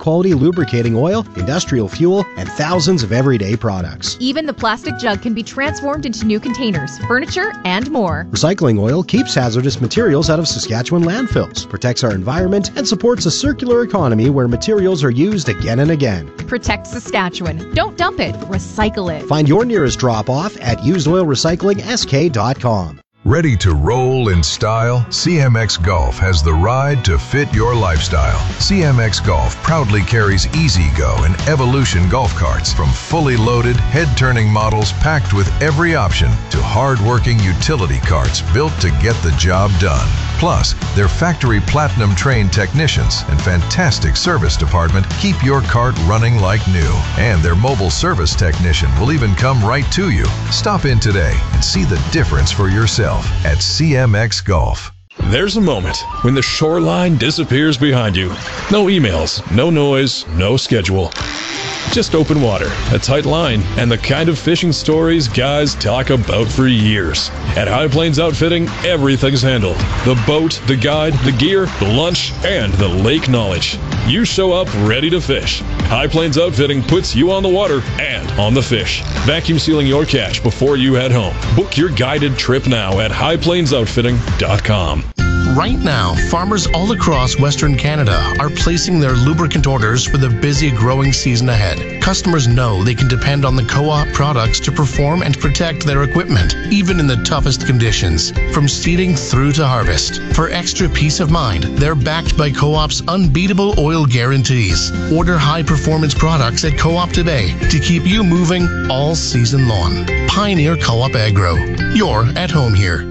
high-quality lubricating oil, industrial fuel, and thousands of everyday products. Even the plastic jug can be transformed into new containers, furniture, and more. Recycling oil keeps hazardous materials out of Saskatchewan landfills, protects our environment, and supports a circular economy where materials are used again and again. Protect Saskatchewan. Don't dump it. Recycle it. Find your nearest drop-off at usedoilrecyclingsk.com. Ready to roll in style? CMX Golf has the ride to fit your lifestyle. CMX Golf proudly carries E-Z-Go and Evolution golf carts, from fully loaded, head-turning models packed with every option to hard-working utility carts built to get the job done. Plus, their factory platinum-trained technicians and fantastic service department keep your cart running like new. And their mobile service technician will even come right to you. Stop in today and see the difference for yourself at CMX Golf. There's a moment when the shoreline disappears behind you. No emails, no noise, no schedule. Just open water, a tight line, and the kind of fishing stories guys talk about for years. At High Plains Outfitting, everything's handled. The boat, the guide, the gear, the lunch, and the lake knowledge. You show up ready to fish. High Plains Outfitting puts you on the water and on the fish. Vacuum sealing your catch before you head home. Book your guided trip now at highplainsoutfitting.com. Right now, farmers all across Western Canada are placing their lubricant orders for the busy growing season ahead. Customers know they can depend on the Co-op products to perform and protect their equipment, even in the toughest conditions, from seeding through to harvest. For extra peace of mind, they're backed by Co-op's unbeatable oil guarantees. Order high-performance products at Co-op today to keep you moving all season long. Pioneer Co-op Agro. You're at home here.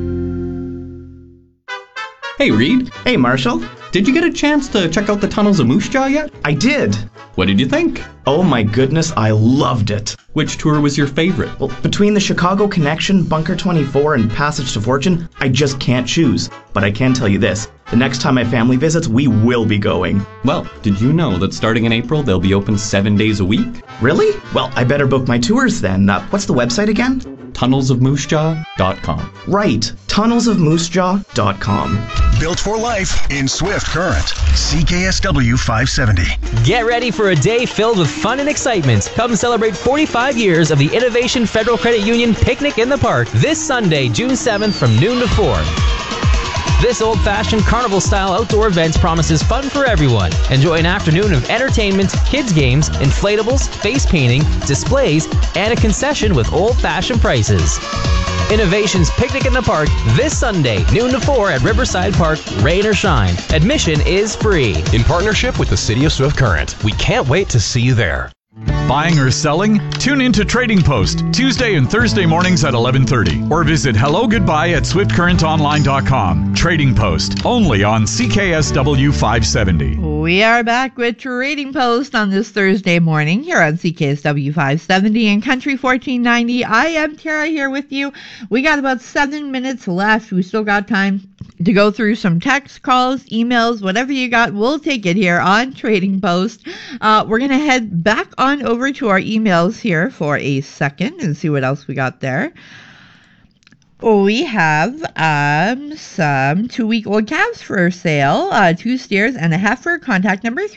Hey, Reed. Hey, Marshall. Did you get a chance to check out the tunnels of Moose Jaw yet? I did. What did you think? Oh my goodness, I loved it. Which tour was your favorite? Well, between the Chicago Connection, Bunker 24, and Passage to Fortune, I just can't choose. But I can tell you this. The next time my family visits, we will be going. Well, did you know that starting in April, they'll be open 7 days a week? Really? Well, I better book my tours then. What's the website again? tunnelsofmoosejaw.com. Right, tunnelsofmoosejaw.com. Built for life in Swift Current. CKSW 570. Get ready for a day filled with fun and excitement. Come celebrate 45 years of the Innovation Federal Credit Union Picnic in the Park this Sunday, June 7th from noon to 4. This old-fashioned carnival-style outdoor event promises fun for everyone. Enjoy an afternoon of entertainment, kids' games, inflatables, face painting, displays, and a concession with old-fashioned prices. Innovation's Picnic in the Park this Sunday, noon to 4 at Riverside Park, rain or shine. Admission is free. In partnership with the City of Swift Current, we can't wait to see you there. Buying or selling? Tune in to Trading Post Tuesday and Thursday mornings at 11:30 or visit hellogoodbye@swiftcurrentonline.com. Trading Post, only on CKSW 570. We are back with Trading Post on this Thursday morning here on CKSW 570 and Country 1490. I am Tara here with you. We got about 7 minutes left. We still got time to go through some text, calls, emails, whatever you got. We'll take it here on Trading Post. We're going to head back on over to our emails here for a second and see what else we got there. We have some 2-week-old calves for sale, 2 steers and a heifer. Contact number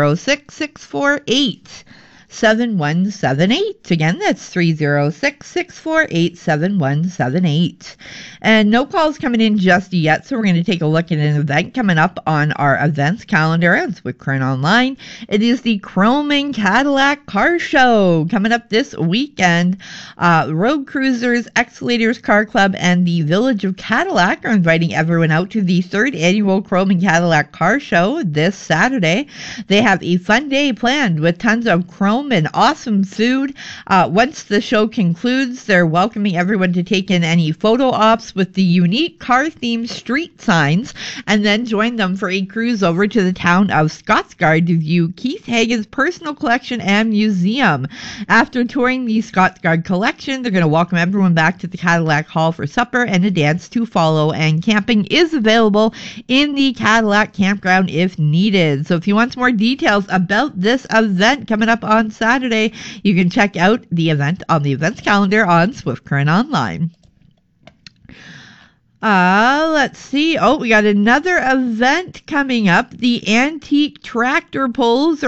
306-648-7178. Again, that's 306-648-7178. And no calls coming in just yet, so we're going to take a look at an event coming up on our events calendar on Swift Current Online. It is the Croman Cadillac Car Show coming up this weekend. Road Cruisers, Excavators Car Club, and the Village of Cadillac are inviting everyone out to the 3rd annual Croman Cadillac Car Show this Saturday. They have a fun day planned with tons of chrome and awesome food. Once the show concludes, they're welcoming everyone to take in any photo ops with the unique car-themed street signs and then join them for a cruise over to the town of Scottsgard to view Keith Hagen's personal collection and museum. After touring the Scottsgard collection, they're going to welcome everyone back to the Cadillac Hall for supper and a dance to follow, and camping is available in the Cadillac campground if needed. So if you want some more details about this event coming up on Saturday, you can check out the event on the events calendar on Swift Current Online. Let's see. We got another event coming up. The antique tractor pulls